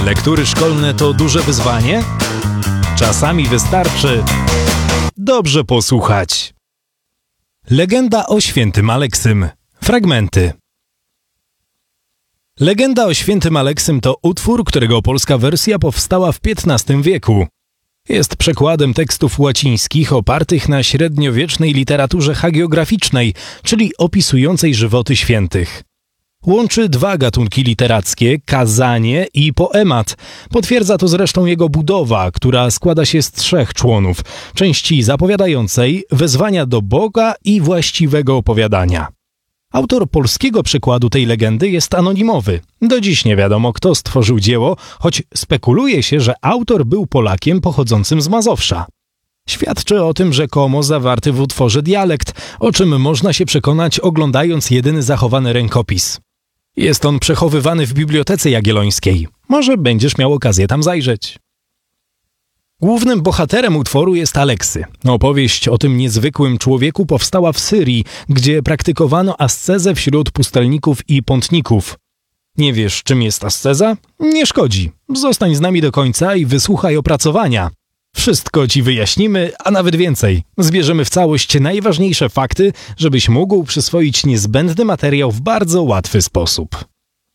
Lektury szkolne to duże wyzwanie? Czasami wystarczy dobrze posłuchać. Legenda o świętym Aleksym. Fragmenty. Legenda o świętym Aleksym to utwór, którego polska wersja powstała w XV wieku. Jest przekładem tekstów łacińskich opartych na średniowiecznej literaturze hagiograficznej, czyli opisującej żywoty świętych. Łączy dwa gatunki literackie, kazanie i poemat. Potwierdza to zresztą jego budowa, która składa się z 3 członów: części zapowiadającej, wezwania do Boga i właściwego opowiadania. Autor polskiego przekładu tej legendy jest anonimowy. Do dziś nie wiadomo, kto stworzył dzieło, choć spekuluje się, że autor był Polakiem pochodzącym z Mazowsza. Świadczy o tym rzekomo zawarty w utworze dialekt, o czym można się przekonać, oglądając jedyny zachowany rękopis. Jest on przechowywany w Bibliotece Jagiellońskiej. Może będziesz miał okazję tam zajrzeć. Głównym bohaterem utworu jest Aleksy. Opowieść o tym niezwykłym człowieku powstała w Syrii, gdzie praktykowano ascezę wśród pustelników i pątników. Nie wiesz, czym jest asceza? Nie szkodzi. Zostań z nami do końca i wysłuchaj opracowania. Wszystko ci wyjaśnimy, a nawet więcej. Zbierzemy w całość najważniejsze fakty, żebyś mógł przyswoić niezbędny materiał w bardzo łatwy sposób.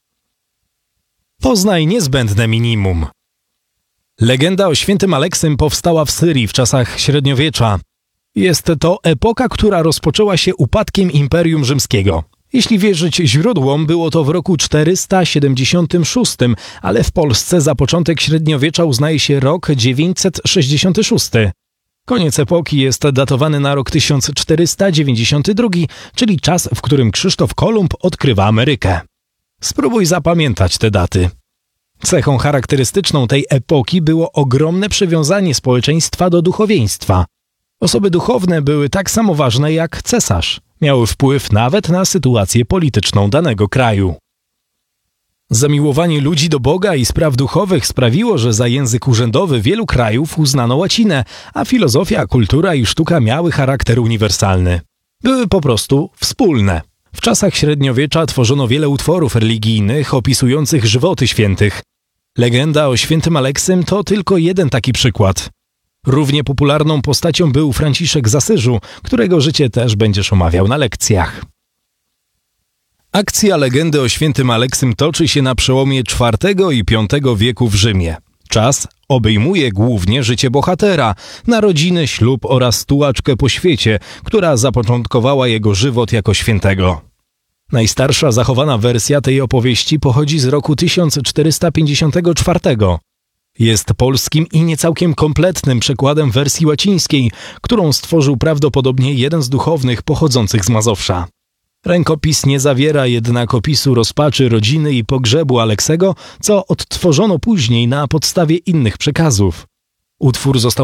Poznaj niezbędne minimum. Legenda o świętym Aleksym powstała w Syrii w czasach średniowiecza. Jest to epoka, która rozpoczęła się upadkiem Imperium Rzymskiego. Jeśli wierzyć źródłom, było to w roku 476, ale w Polsce za początek średniowiecza uznaje się rok 966. Koniec epoki jest datowany na rok 1492, czyli czas, w którym Krzysztof Kolumb odkrywa Amerykę. Spróbuj zapamiętać te daty. Cechą charakterystyczną tej epoki było ogromne przywiązanie społeczeństwa do duchowieństwa. Osoby duchowne były tak samo ważne jak cesarz. Miały wpływ nawet na sytuację polityczną danego kraju. Zamiłowanie ludzi do Boga i spraw duchowych sprawiło, że za język urzędowy wielu krajów uznano łacinę, a filozofia, kultura i sztuka miały charakter uniwersalny. Były po prostu wspólne. W czasach średniowiecza tworzono wiele utworów religijnych opisujących żywoty świętych. Legenda o świętym Aleksym to tylko jeden taki przykład. Równie popularną postacią był Franciszek z Asyżu, którego życie też będziesz omawiał na lekcjach. Akcja legendy o świętym Aleksym toczy się na przełomie IV i V wieku w Rzymie. Czas obejmuje głównie życie bohatera, narodziny, ślub oraz tułaczkę po świecie, która zapoczątkowała jego żywot jako świętego. Najstarsza zachowana wersja tej opowieści pochodzi z roku 1454. Jest polskim i niecałkiem kompletnym przekładem wersji łacińskiej, którą stworzył prawdopodobnie jeden z duchownych pochodzących z Mazowsza. Rękopis nie zawiera jednak opisu rozpaczy rodziny i pogrzebu Aleksego, co odtworzono później na podstawie innych przekazów. Utwór został